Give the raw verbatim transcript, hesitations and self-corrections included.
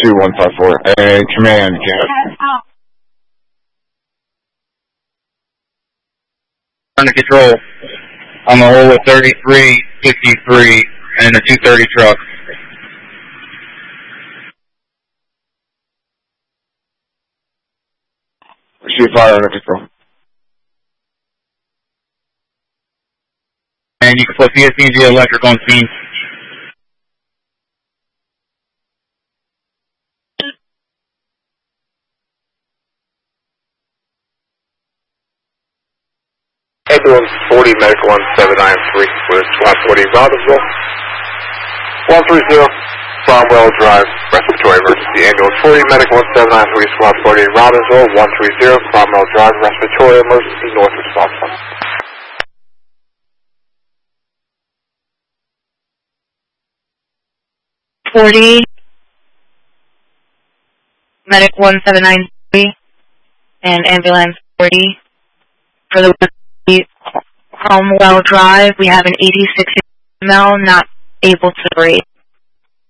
two one five four. And command, get. Under control. I'm a hole of thirty-three fifty-three and a two thirty truck. Receive fire under control. And you can put P S E and G electric on scene. Ambulance forty, medical one seven nine three with squad forty, Robbinsville. one three zero, Farmwell Drive, respiratory emergency. Ambulance forty, medical one seven nine three, squad forty, Robbinsville. one three zero, Farmwell Drive, respiratory emergency, north response one. forty, medic one seven nine three, and ambulance forty. For the Cromwell Drive, we have an eighty-six M L not able to breathe.